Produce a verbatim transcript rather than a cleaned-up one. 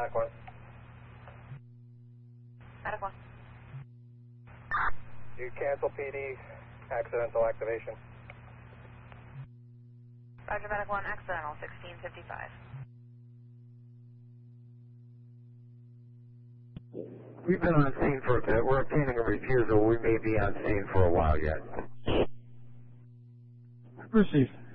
Medic one. Medic one. You cancel P D, accidental activation. Roger, Medic one, accidental, sixteen fifty-five. We've been on scene for a bit. We're obtaining a refusal. We may be on scene for a while yet. Received.